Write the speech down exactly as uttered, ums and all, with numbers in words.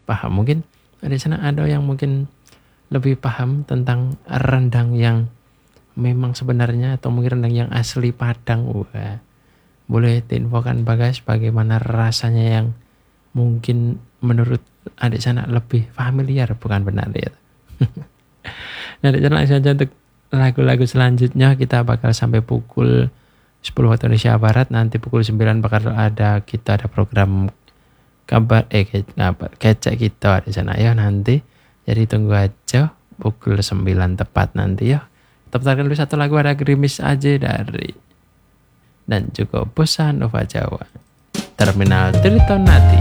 paham. Mungkin di sana ada yang mungkin lebih paham tentang rendang yang memang sebenarnya atau mungkin rendang yang asli Padang. Wah, boleh diinfokan Bagas bagaimana rasanya yang mungkin menurut adik sana lebih familiar, bukan benar ya? Nah, adik sana langsung aja untuk lagu-lagu selanjutnya. Kita bakal sampai pukul sepuluh waktu Indonesia Barat. Nanti pukul sembilan bakal ada kita ada program kabar eh kabar kecek kita di sana ya nanti. Jadi tunggu aja pukul sembilan tepat nanti ya. Tepatkan dulu satu lagu, ada Gerimis aja dari dan juga Bossa Nova Jawa. Terminal Tritonati.